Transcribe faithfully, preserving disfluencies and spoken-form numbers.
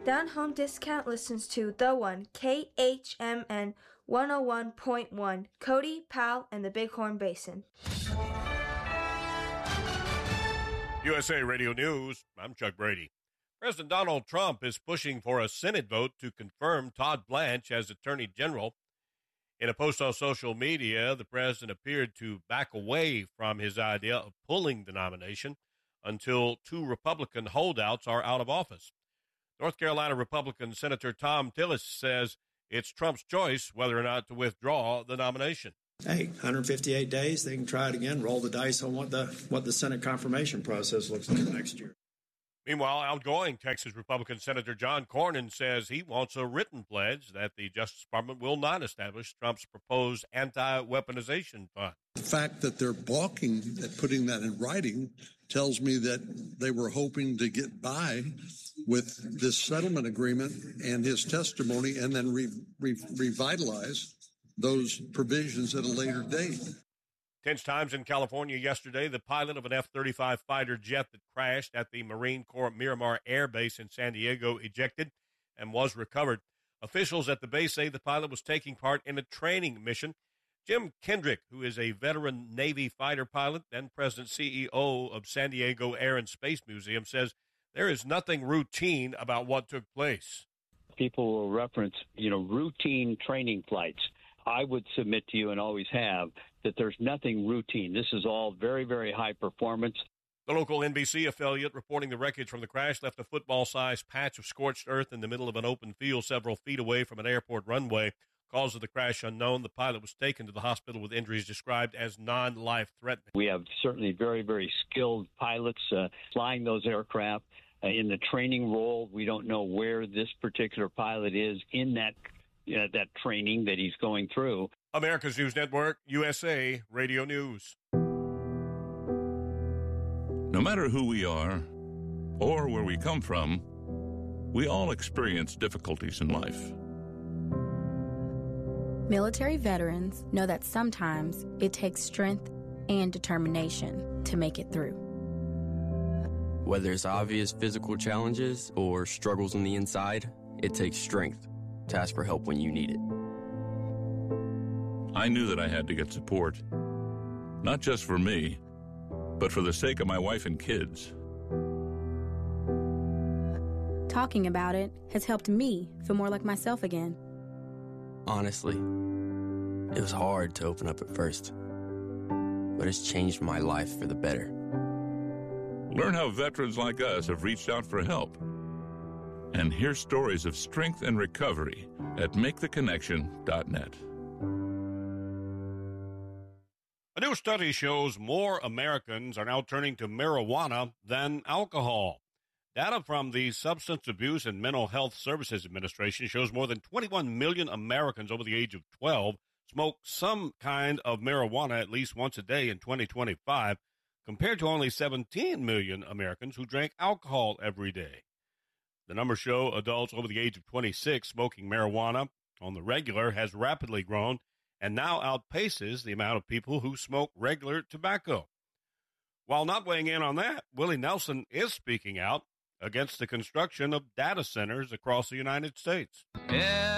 Down Home Discount listens to The One, K H M N one oh one point one, Cody, Powell, and the Bighorn Basin. U S A Radio News, I'm Chuck Brady. President Donald Trump is pushing for a Senate vote to confirm Todd Blanche as Attorney General. In a post on social media, the president appeared to back away from his idea of pulling the nomination until two Republican holdouts are out of office. North Carolina Republican Senator Thom Tillis says it's Trump's choice whether or not to withdraw the nomination. Hey, one hundred fifty-eight days, they can try it again, roll the dice on what the what the Senate confirmation process looks like next year. Meanwhile, outgoing Texas Republican Senator John Cornyn says he wants a written pledge that the Justice Department will not establish Trump's proposed anti-weaponization fund. The fact that they're balking at putting that in writing tells me that they were hoping to get by with this settlement agreement and his testimony and then re- re- revitalize those provisions at a later date. Tense times in California yesterday. The pilot of an F thirty-five fighter jet that crashed at the Marine Corps Miramar Air Base in San Diego ejected and was recovered. Officials at the base say the pilot was taking part in a training mission. Jim Kendrick, who is a veteran Navy fighter pilot and president C E O of San Diego Air and Space Museum, says there is nothing routine about what took place. People will reference, you know, routine training flights. I would submit to you, and always have, that there's nothing routine. This is all very, very high performance. The local N B C affiliate reporting the wreckage from the crash left a football-sized patch of scorched earth in the middle of an open field several feet away from an airport runway. Cause of the crash unknown. The pilot was taken to the hospital with injuries described as non-life-threatening. We have certainly very, very skilled pilots uh, flying those aircraft. Uh, in the training role, we don't know where this particular pilot is in that uh, that training that he's going through. America's News Network, U S A Radio News. No matter who we are or where we come from, we all experience difficulties in life. Military veterans know that sometimes it takes strength and determination to make it through. Whether it's obvious physical challenges or struggles on the inside, it takes strength to ask for help when you need it. I knew that I had to get support, not just for me, but for the sake of my wife and kids. Talking about it has helped me feel more like myself again. Honestly, it was hard to open up at first, but it's changed my life for the better. Learn how veterans like us have reached out for help, and hear stories of strength and recovery at make the connection dot net. A new study shows more Americans are now turning to marijuana than alcohol. Data from the Substance Abuse and Mental Health Services Administration shows more than twenty-one million Americans over the age of twelve smoke some kind of marijuana at least once a day in twenty twenty-five, compared to only seventeen million Americans who drank alcohol every day. The numbers show adults over the age of twenty-six smoking marijuana on the regular has rapidly grown and now outpaces the amount of people who smoke regular tobacco. While not weighing in on that, Willie Nelson is speaking out against the construction of data centers across the United States. Yeah.